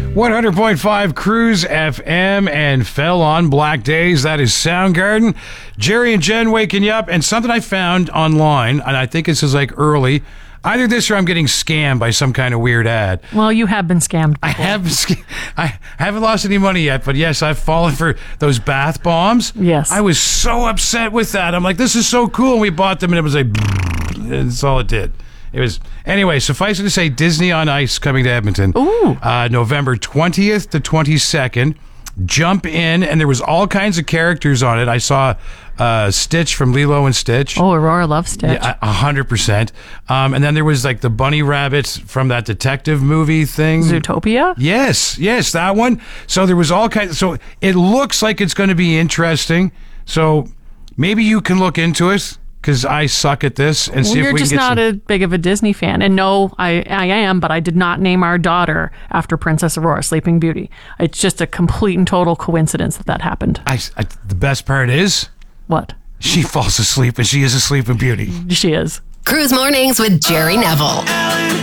100.5 Cruise FM and Fell on Black Days. That is Soundgarden. Jerry and Jen waking you up. And something I found online, and I think this is like early. Either this or I'm getting scammed by some kind of weird ad. Well, you have been scammed before. I haven't lost any money yet, but yes, I've fallen for those bath bombs. Yes. I was so upset with that. I'm like, this is so cool. And we bought them and it was like, that's all it did. It was, anyway, suffice it to say, Disney on Ice coming to Edmonton. Ooh. November 20th to 22nd. Jump in, and there was all kinds of characters on it. I saw Stitch from Lilo and Stitch. Oh, Aurora loves Stitch. Yeah, 100%. And then there was like the bunny rabbits from that detective movie thing. Zootopia? Yes, that one. So there was all kinds. So it looks like it's going to be interesting. So maybe you can look into it, because I suck at this, and see if we can get You're just not a big of a Disney fan. And no, I am, but I did not name our daughter after Princess Aurora, Sleeping Beauty. It's just a complete and total coincidence that happened. The best part is... What? She falls asleep, and she is a Sleeping Beauty. She is. Cruise Mornings with Jerry Neville.